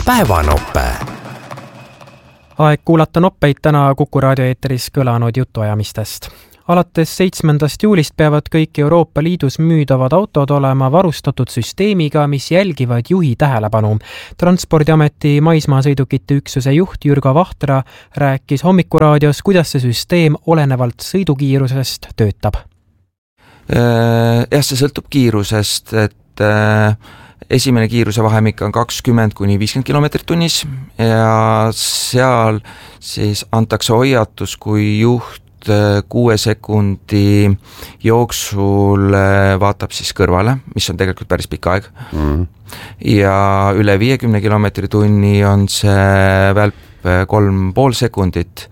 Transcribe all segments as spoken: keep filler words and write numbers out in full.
Päevanope. Aeg kuulata noppeid täna Kuku raadio eeteris kõlanud jutuajamistest. Alates seitsmendast juulist peavad kõik Euroopa Liidus müüdavad autod olema varustatud süsteemiga, mis jälgivad juhi tähelepanu. Transpordiameti maismaasõidukite üksuse juht Jürgo Vahtra rääkis Hommikuraadios, kuidas see süsteem olenevalt sõidukiirusest töötab. Jah, see sõltub kiirusest, et esimene kiiruse vahemik on kakskümmend kuni viiskümmend kilomeetrit tunnis ja seal siis antakse hoiatus, kui juht kuue sekundi jooksul vaatab siis kõrvale, mis on tegelikult päris pikk aeg. Mm. Ja üle viiekümne kilomeetri tunni on see välp kolm pool sekundit,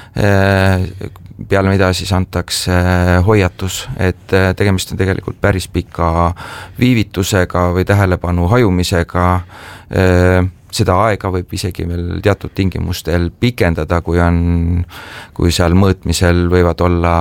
peale mida siis antakse hoiatus, et tegemist on tegelikult päris pika viivitusega või tähelepanu hajumisega. Seda aega võib isegi veel teatud tingimustel pikendada, kui on, kui seal mõõtmisel võivad olla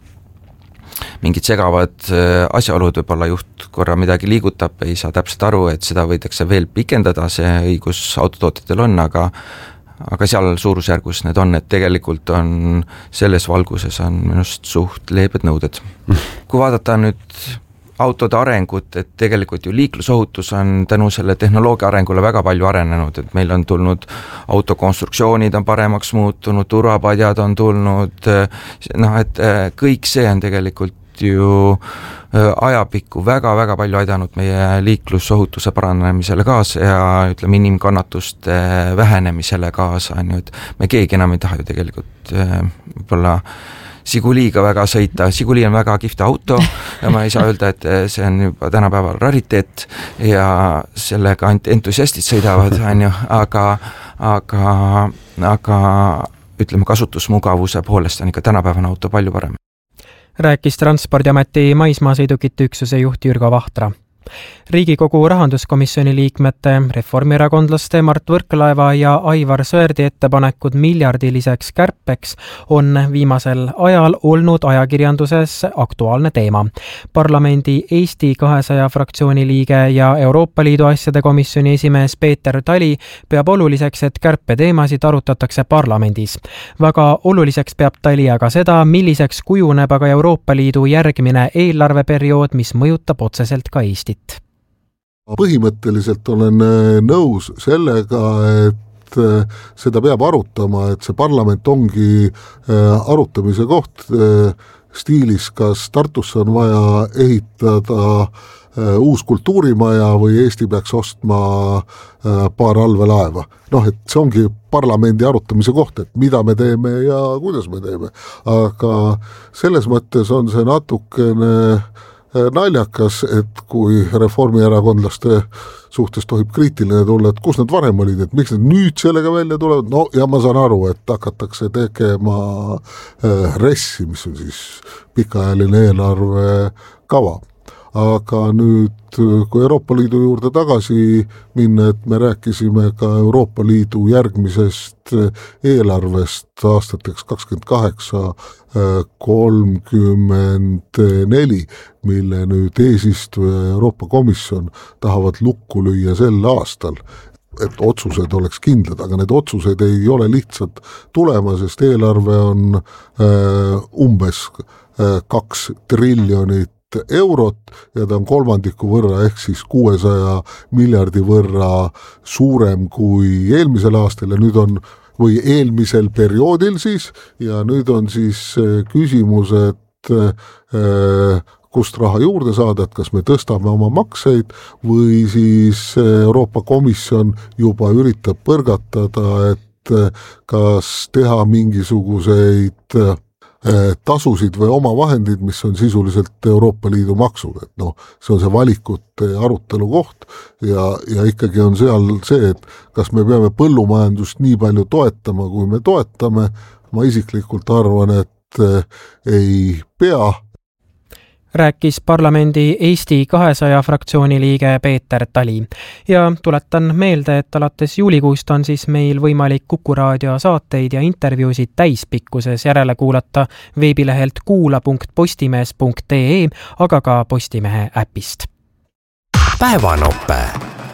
mingid segavad asjaolud, võib-olla juht korra midagi liigutab, ei saa täpselt aru, et seda võidakse veel pikendada, see õigus autotootjatel on, aga aga seal suurusjärgus need on, et tegelikult on selles valguses on minust suht leebed nõuded. Kui vaadata nüüd autode arengut, et tegelikult ju liiklusohutus on tänu selle tehnoloogia arengule väga palju arenenud, et meil on tulnud autokonstruktsioonid on paremaks muutunud, turvapadjad on tulnud, noh, et kõik see on tegelikult ju ajapikku väga-väga palju aidanud meie liiklusohutuse paranemisele kaasa ja ütleme inimkannatuste vähenemisele kaasa, on ju, et me keegi enam ei taha ju tegelikult võib-olla Žiguliga väga sõita. Žiguli on väga kihvt auto ja ma ei saa öelda, et see on juba tänapäeval rariteet ja sellega ainult entusiastid sõidavad, on ju, aga, aga, aga ütleme kasutusmugavuse poolest on ikka tänapäevane auto palju parem. Rääkis Transpordiameti maismaasõidukite üksuse juht Jürgo Vahtra. Riigikogu rahanduskomisjoni liikmete, reformierakondlaste Mart Võrklaeva ja Aivar Sõerdi ettepanekud miljardiliseks kärpeks on viimasel ajal olnud ajakirjanduses aktuaalne teema. Parlamendi Eesti kahesaja fraktsiooni liige ja Euroopa Liidu asjade komisjoni esimees Peeter Tali peab oluliseks, et kärpeteemasid arutatakse parlamendis. Väga oluliseks peab Tali aga seda, milliseks kujuneb aga Euroopa Liidu järgmine eelarveperiood, mis mõjutab otseselt ka Eestit. Põhimõtteliselt olen nõus sellega, et seda peab arutama, et see parlament ongi arutamise koht stiilis, kas Tartusse on vaja ehitada uus kultuurimaja või Eesti peaks ostma paar allveelaeva. Noh, et see ongi parlamendi arutamise koht, et mida me teeme ja kuidas me teeme. Aga selles mõttes on see natukene naljakas, et kui reformierakondlaste suhtes tohib kriitiline tulla, et kus nad varem olid, et miks nad nüüd sellega välja tulevad, no ja ma saan aru, et hakatakse tegema ressi, mis on siis pikaajaline eelarve kava. Aga nüüd, kui Euroopa Liidu juurde tagasi minna, et me rääkisime ka Euroopa Liidu järgmisest eelarvest aastateks kakskümmend kaheksa kolmkümmend neli, mille nüüd eesistuja Euroopa Komisjon tahavad lukku lüüa sel aastal, et otsused oleks kindlad, aga need otsused ei ole lihtsalt tulema, sest eelarve on umbes kaks triljonit eurot ja ta on kolmandiku võrra ehk siis kuuesaja miljardi võrra suurem kui eelmisel aastal ja nüüd on või eelmisel perioodil siis ja nüüd on siis küsimus, et kust raha juurde saada, et kas me tõstame oma makseid või siis Euroopa Komisjon juba üritab põrgatada, et kas teha mingisuguseid tasusid või oma vahendid, mis on sisuliselt Euroopa Liidu maksud, et noh, see on see valikute arutelu koht ja, ja ikkagi on seal see, et kas me peame põllumajandust nii palju toetama, kui me toetame, ma isiklikult arvan, et ei pea. Rääkis parlamendi Eesti kahesaja fraktsiooni liige Peeter Tali. Ja tuletan meelde, et alates juulikuust on siis meil võimalik Kuku raadio saateid ja intervjuusid täispikkuses järele kuulata veebilehelt kuula punkt postimees punkt ee, aga ka Postimehe äpist. Päevanope.